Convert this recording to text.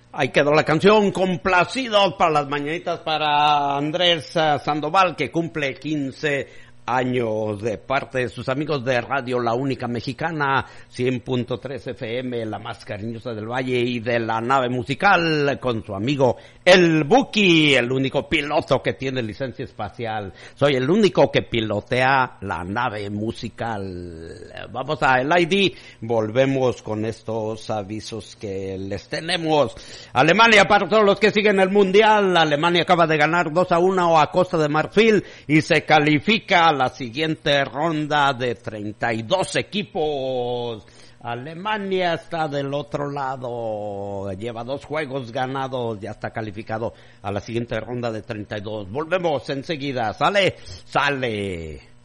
Ahí quedó la canción, complacido para las mañanitas para Andrés Sandoval, que cumple 15 años de parte de sus amigos de Radio La Única Mexicana, 100.3 FM, la más cariñosa del Valle, y de la nave musical con su amigo el Buki, el único piloto que tiene licencia espacial. Soy el único que pilotea la nave musical. Vamos a el ID, volvemos con estos avisos que les tenemos. Alemania, para todos los que siguen el Mundial, Alemania acaba de ganar 2-1 a Costa de Marfil y se califica a la siguiente ronda de 32 equipos. Alemania está del otro lado, lleva 2 juegos ganados, ya está calificado a la siguiente ronda de 32. Volvemos enseguida, sale.